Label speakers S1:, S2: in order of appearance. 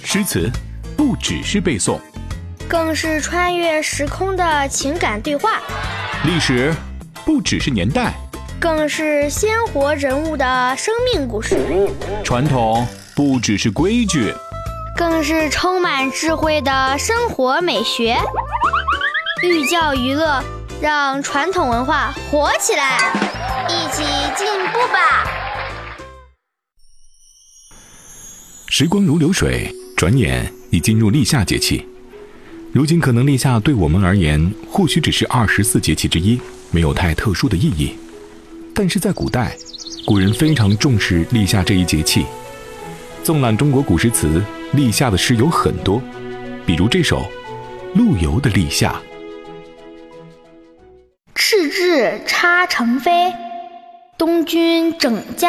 S1: 诗词不只是背诵，
S2: 更是穿越时空的情感对话；
S1: 历史不只是年代，
S2: 更是鲜活人物的生命故事；
S1: 传统不只是规矩，
S2: 更是充满智慧的生活美学。寓教于乐，让传统文化活起来，一起进步吧！
S1: 时光如流水，转眼已进入立夏节气。如今可能立夏对我们而言，或许只是24节气之一，没有太特殊的意义。但是在古代，古人非常重视立夏这一节气。纵览中国古诗词，立夏的诗有很多，比如这首陆游的《立夏》。
S2: 赤雉插成飞，东君整驾